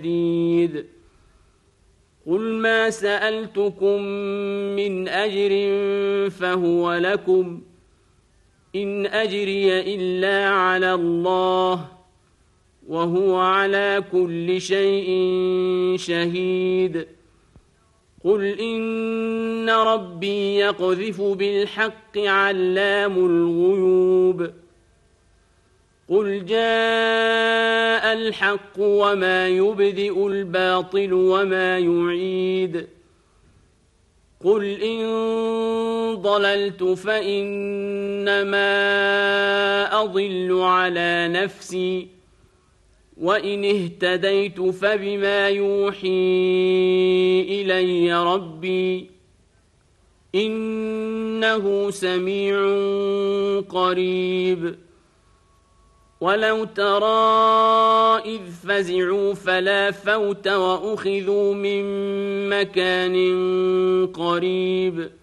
شديد قل ما سألتكم من أجر فهو لكم إن أجري إلا على الله وهو على كل شيء شهيد قل إن ربي يقذف بالحق علام الغيوب قل جاء الحق وما يبدئ الباطل وما يعيد قل إن ضللت فإنما أضل على نفسي وإن اهتديت فبما يوحي إلي ربي إنه سميع قريب ولو ترى إذ فزعوا فلا فوت وأخذوا من مكان قريب